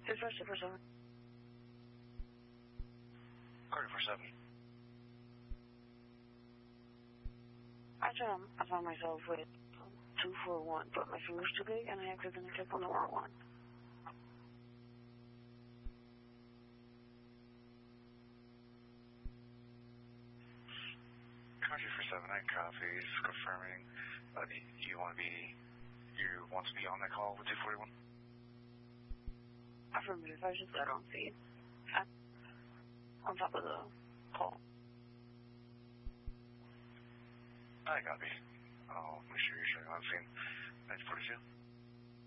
647. Carter 47. I found myself with 241, but my finger's too big and I accidentally clicked on the wrong one. Country for 79 copies, confirming you want to be on that call with 241? Affirmative, I just got on feed. On top of the call. I copy. I'll make sure you're showing on scene. 942.